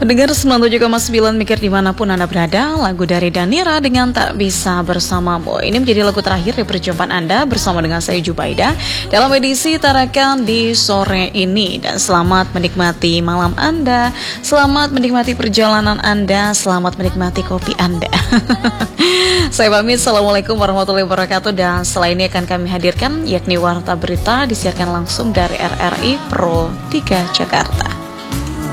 Pendengar 97,9 mikir dimanapun Anda berada, lagu dari Danira dengan Tak Bisa Bersamamu. Ini menjadi lagu terakhir di perjumpaan Anda bersama dengan saya Jubaida dalam edisi Tarakan di sore ini. Dan selamat menikmati malam Anda, selamat menikmati perjalanan Anda, selamat menikmati kopi Anda. Saya pamit, Assalamualaikum warahmatullahi wabarakatuh. Dan setelah ini akan kami hadirkan yakni Warta Berita disiarkan langsung dari RRI Pro 3 Jakarta.